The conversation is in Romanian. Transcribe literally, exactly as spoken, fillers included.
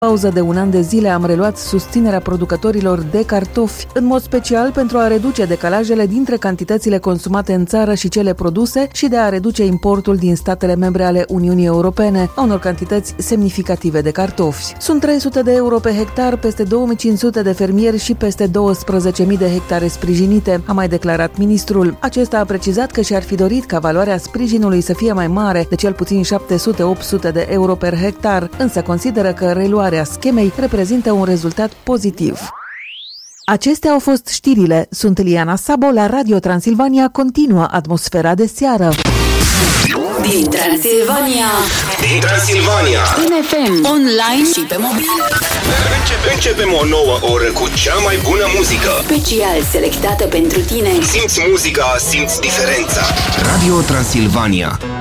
pauză de un an de zile am reluat susținerea producătorilor de cartofi, în mod special pentru a reduce decalajele dintre cantitățile consumate în țară și cele produse și de a reduce importul din statele membre ale Uniunii Europene a unor cantități semnificative de cartofi. Sunt trei sute de euro pe hectar, peste două mii cinci sute de fermieri și peste douăsprezece mii de hectare sprijinite, a mai declarat ministrul. Acesta a precizat că și-ar fi dorit ca valoarea sprijinului să fie mai mare, de cel puțin șapte sute - opt sute de euro per hectar, însă consideră că reluarea schemei reprezintă un rezultat pozitiv. Acestea au fost știrile. Sunt Liana Sabo la Radio Transilvania. Continuă atmosfera de seară. Din Transilvania. Din Transilvania. În F M, online și pe mobil. Începem, începem o nouă oră cu cea mai bună muzică. Special selectată pentru tine. Simți muzica, simți diferența. Radio Transilvania.